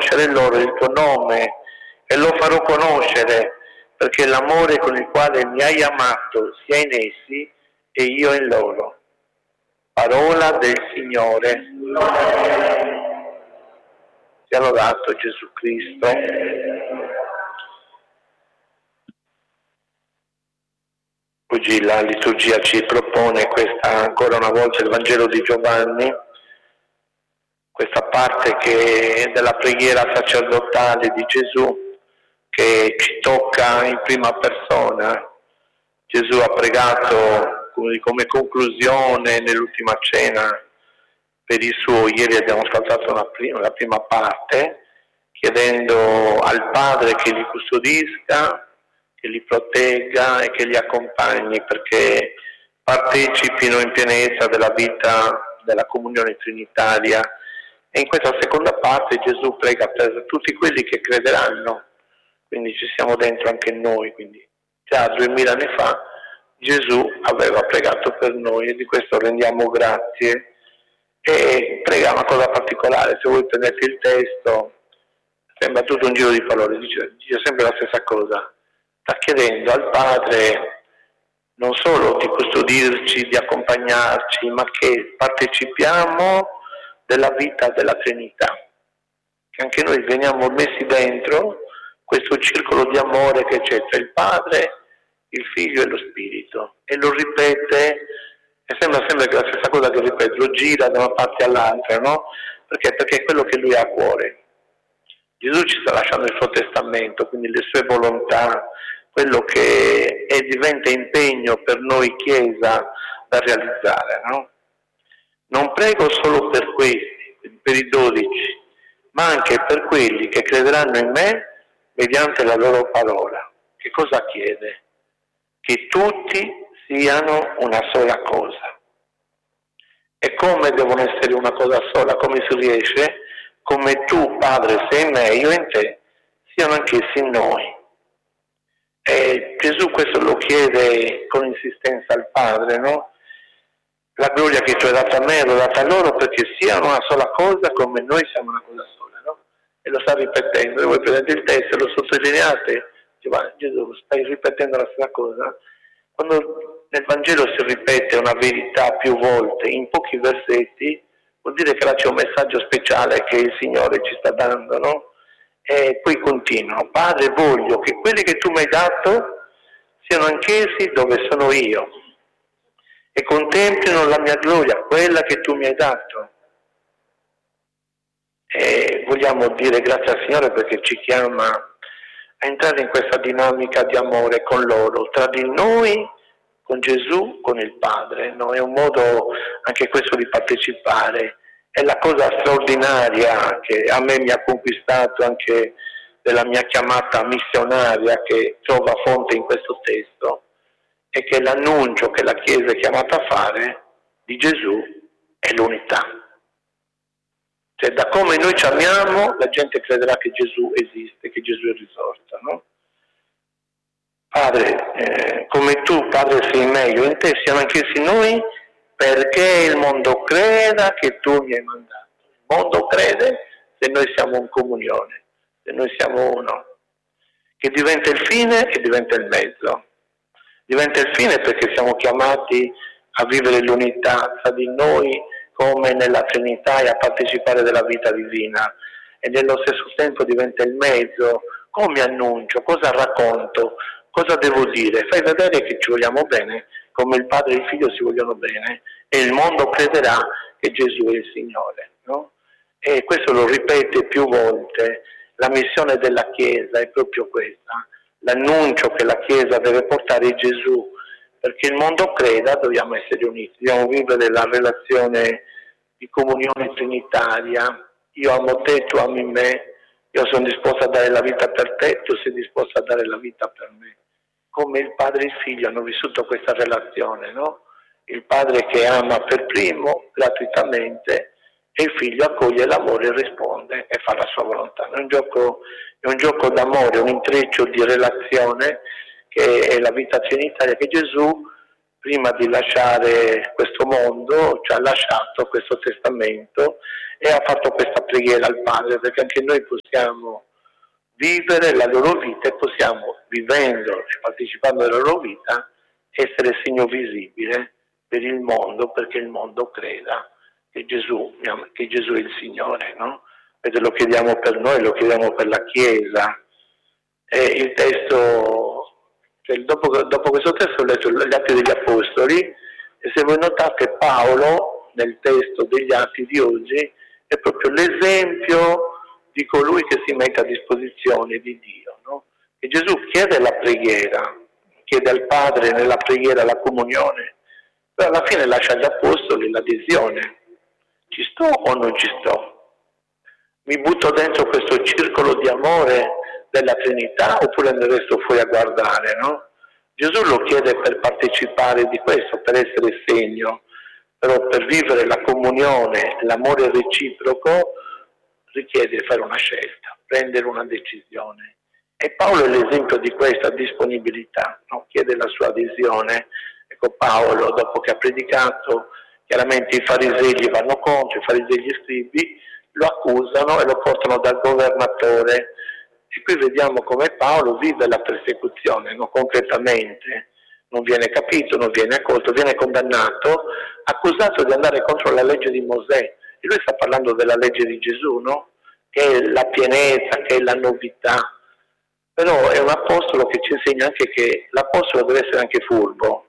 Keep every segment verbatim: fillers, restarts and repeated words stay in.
conoscere loro il tuo nome e lo farò conoscere, perché l'amore con il quale mi hai amato sia in essi e io in loro. Parola del Signore. Sia lodato Gesù Cristo. Oggi la liturgia ci propone questa, ancora una volta, il Vangelo di Giovanni, questa parte che è della preghiera sacerdotale di Gesù, che ci tocca in prima persona. Gesù ha pregato come, come conclusione nell'ultima cena per il suo, ieri abbiamo ascoltato la prima, la prima parte, chiedendo al Padre che li custodisca, che li protegga e che li accompagni perché partecipino in pienezza della vita della comunione trinitaria. E in questa seconda parte Gesù prega per tutti quelli che crederanno, quindi ci siamo dentro anche noi, quindi già duemila anni fa Gesù aveva pregato per noi e di questo rendiamo grazie. E prega una cosa particolare, se voi prendete il testo sembra tutto un giro di parole, dice, dice sempre la stessa cosa. Sta chiedendo al Padre non solo di custodirci, di accompagnarci, ma che partecipiamo della vita della Trinità, che anche noi veniamo messi dentro questo circolo di amore che c'è tra il Padre, il Figlio e lo Spirito, e lo ripete, e sembra sempre che la stessa cosa che ripete, lo gira da una parte all'altra, no? Perché? Perché è quello che lui ha a cuore. Gesù ci sta lasciando il suo testamento, quindi le sue volontà, quello che è, diventa impegno per noi Chiesa da realizzare, no? Non prego solo per questi, per i dodici, ma anche per quelli che crederanno in me mediante la loro parola. Che cosa chiede? Che tutti siano una sola cosa. E come devono essere una cosa sola? Come si riesce? Come tu, Padre, sei in me, io in te, siano anch'essi in noi. E Gesù questo lo chiede con insistenza al Padre, no? La gloria che tu hai data a me l'ho data a loro perché siano una sola cosa come noi siamo una cosa sola, no? E lo sta ripetendo, e voi prendete il testo e lo sottolineate, dice, Gesù, stai ripetendo la stessa cosa? Quando nel Vangelo si ripete una verità più volte in pochi versetti, vuol dire che là c'è un messaggio speciale che il Signore ci sta dando, no? E poi continuano, Padre, voglio che quelli che tu mi hai dato siano anch'essi dove sono io e contemplino la mia gloria, quella che tu mi hai dato. E vogliamo dire grazie al Signore perché ci chiama a entrare in questa dinamica di amore con loro, tra di noi, con Gesù, con il Padre, no? È un modo anche questo di partecipare. È la cosa straordinaria che a me mi ha conquistato anche della mia chiamata missionaria che trova fonte in questo testo, è che l'annuncio che la Chiesa è chiamata a fare di Gesù è l'unità. Cioè da come noi ci amiamo la gente crederà che Gesù esiste, che Gesù è risorto, no? Padre, eh, come tu, Padre, sei in me, io in te, siamo anch'essi noi, perché il mondo creda che tu mi hai mandato. Il mondo crede se noi siamo in comunione, se noi siamo uno, che diventa il fine e diventa il mezzo. Diventa il fine perché siamo chiamati a vivere l'unità tra di noi come nella Trinità e a partecipare della vita divina, e nello stesso tempo diventa il mezzo, come annuncio, cosa racconto, cosa devo dire, fai vedere che ci vogliamo bene, come il Padre e il Figlio si vogliono bene, e il mondo crederà che Gesù è il Signore, no? E questo lo ripete più volte, la missione della Chiesa è proprio questa, l'annuncio che la Chiesa deve portare è Gesù, perché il mondo creda dobbiamo essere uniti, dobbiamo vivere la relazione di comunione trinitaria, io amo te, tu ami me, io sono disposto a dare la vita per te, tu sei disposto a dare la vita per me. Come il padre e il figlio hanno vissuto questa relazione, no? Il padre che ama per primo, gratuitamente, e il figlio accoglie l'amore e risponde e fa la sua volontà. È un gioco, è un gioco d'amore, un intreccio di relazione che è la vita trinitaria che Gesù, prima di lasciare questo mondo, ci ha lasciato questo testamento e ha fatto questa preghiera al Padre, perché anche noi possiamo vivere la loro vita e possiamo, vivendo e partecipando alla loro vita, essere segno visibile per il mondo, perché il mondo creda che Gesù, che Gesù è il Signore, no? Ed lo chiediamo per noi, lo chiediamo per la Chiesa. E il testo, cioè dopo, dopo questo testo ho letto gli Atti degli Apostoli, e se voi notate Paolo nel testo degli Atti di oggi è proprio l'esempio di colui che si mette a disposizione di Dio, no? E Gesù chiede la preghiera, chiede al Padre nella preghiera la comunione, però alla fine lascia agli Apostoli l'adesione. Ci sto o non ci sto? Mi butto dentro questo circolo di amore della Trinità oppure ne resto fuori a guardare, no? Gesù lo chiede per partecipare di questo, per essere segno, però per vivere la comunione, l'amore reciproco, richiede fare una scelta, prendere una decisione. E Paolo è l'esempio di questa disponibilità, no? Chiede la sua adesione. Ecco, Paolo, dopo che ha predicato, chiaramente i farisei gli vanno contro, i farisei e gli scribi lo accusano e lo portano dal governatore. E qui vediamo come Paolo vive la persecuzione, no? Concretamente. Non viene capito, non viene accolto, viene condannato, accusato di andare contro la legge di Mosè. E lui sta parlando della legge di Gesù, no? Che è la pienezza, che è la novità. Però è un apostolo che ci insegna anche che l'apostolo deve essere anche furbo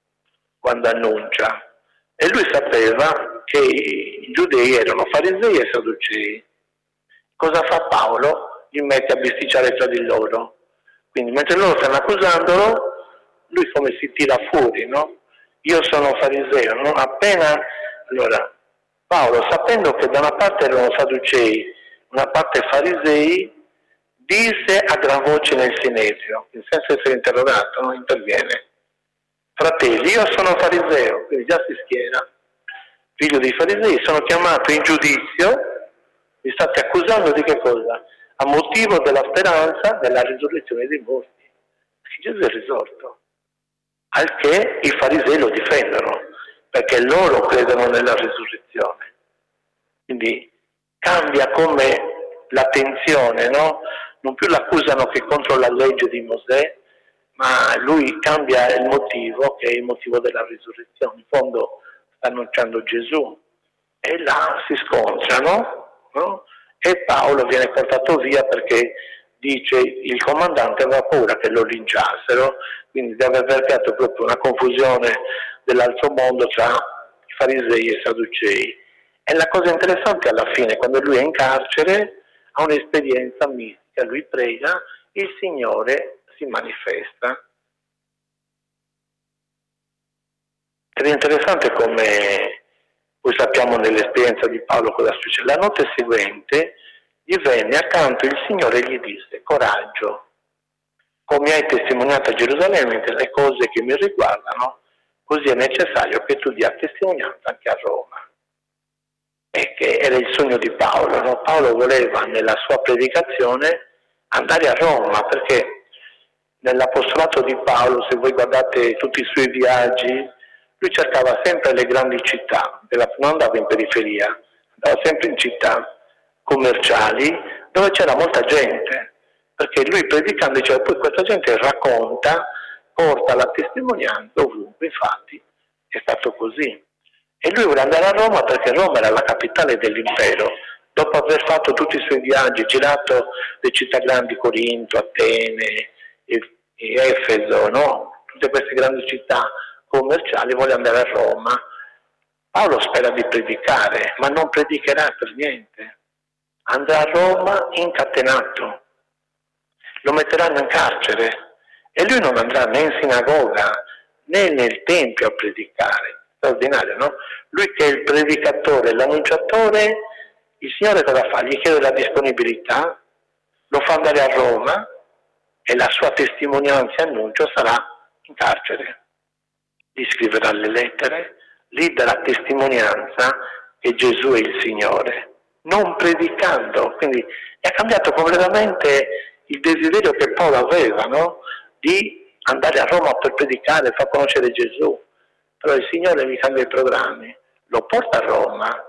quando annuncia. E lui sapeva che i giudei erano farisei e sadducei. Cosa fa Paolo? Li mette a bisticciare tra di loro. Quindi mentre loro stanno accusandolo, lui come si tira fuori, no? Io sono fariseo, no? Appena, allora, Paolo, sapendo che da una parte erano sadducei, una parte farisei, disse a gran voce nel Sinedrio, senza essere interrogato, no? Interviene. Fratelli, io sono fariseo, quindi già si schiera, figlio dei farisei, sono chiamato in giudizio, mi state accusando di che cosa? A motivo della speranza della risurrezione dei morti. Gesù è risorto. Al che i farisei lo difendono, perché loro credono nella risurrezione. Quindi cambia come l'attenzione, no? Non più l'accusano che contro la legge di Mosè, ma lui cambia il motivo, che è il motivo della risurrezione. In fondo sta annunciando Gesù e là si scontrano, no? E Paolo viene portato via perché dice il comandante aveva paura che lo linciassero, quindi deve aver creato proprio una confusione dell'altro mondo tra i farisei e i sadducei. E la cosa interessante alla fine, quando lui è in carcere, ha un'esperienza mistica, lui prega, il Signore si manifesta. Ed è interessante come poi sappiamo nell'esperienza di Paolo cosa succede. La notte seguente gli venne accanto il Signore e gli disse: coraggio, come hai testimoniato a Gerusalemme le cose che mi riguardano, così è necessario che tu dia testimonianza anche a Roma. E che era il sogno di Paolo, no? Paolo voleva nella sua predicazione andare a Roma, perché nell'apostolato di Paolo, se voi guardate tutti i suoi viaggi, lui cercava sempre le grandi città, non andava in periferia, andava sempre in città commerciali dove c'era molta gente, perché lui predicando diceva poi questa gente racconta, porta la testimonianza ovunque, infatti è stato così. E lui voleva andare a Roma perché Roma era la capitale dell'impero. Dopo aver fatto tutti i suoi viaggi, girato le città grandi, Corinto, Atene, e, e Efeso, no? Tutte queste grandi città commerciali, vuole andare a Roma. Paolo spera di predicare, ma non predicherà per niente. Andrà a Roma incatenato, lo metteranno in carcere e lui non andrà né in sinagoga né nel tempio a predicare. Straordinario, no? Lui che è il predicatore, l'annunciatore, il Signore cosa fa? Gli chiede la disponibilità, lo fa andare a Roma e la sua testimonianza e annuncio sarà in carcere. Gli scriverà le lettere, lì darà testimonianza che Gesù è il Signore, non predicando. Quindi è cambiato completamente il desiderio che Paolo aveva, no? Di andare a Roma per predicare, far conoscere Gesù. Però il Signore gli cambia i programmi, lo porta a Roma,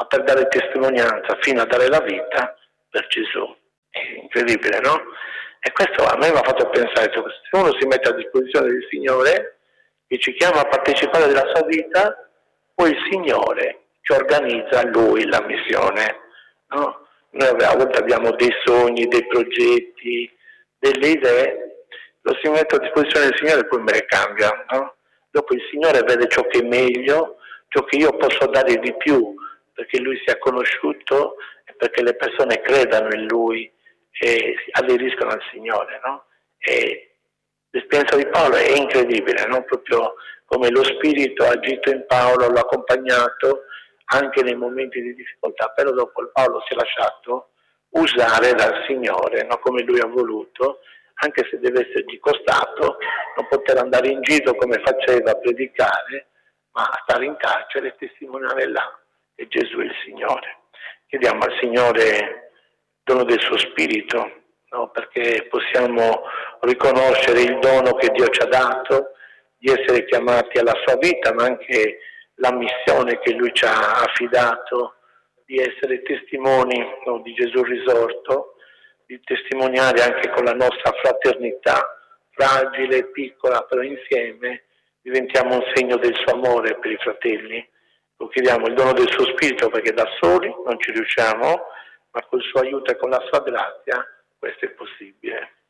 ma per dare testimonianza fino a dare la vita per Gesù. È incredibile, no? E questo a me mi ha fatto pensare, cioè, se uno si mette a disposizione del Signore, che ci chiama a partecipare della sua vita, poi il Signore ci organizza Lui la missione, no? Noi a volte abbiamo dei sogni, dei progetti, delle idee, lo si mette a disposizione del Signore e poi me le cambia, no? Dopo il Signore vede ciò che è meglio, ciò che io posso dare di più, perché Lui sia conosciuto e perché le persone credano in Lui e aderiscono al Signore, no? E l'esperienza di Paolo è incredibile, no? Proprio come lo Spirito ha agito in Paolo, l'ha accompagnato anche nei momenti di difficoltà, però dopo il Paolo si è lasciato usare dal Signore, no? Come lui ha voluto, anche se deve essergli costato non poter andare in giro come faceva a predicare, ma a stare in carcere e testimoniare là che Gesù è il Signore. Chiediamo al Signore il dono del suo Spirito, no? Perché possiamo riconoscere il dono che Dio ci ha dato, di essere chiamati alla sua vita, ma anche la missione che Lui ci ha affidato, di essere testimoni, no, di Gesù risorto, di testimoniare anche con la nostra fraternità, fragile, piccola, però insieme diventiamo un segno del suo amore per i fratelli. Lo chiediamo il dono del suo Spirito, perché da soli non ci riusciamo, ma col suo aiuto e con la sua grazia questo è possibile.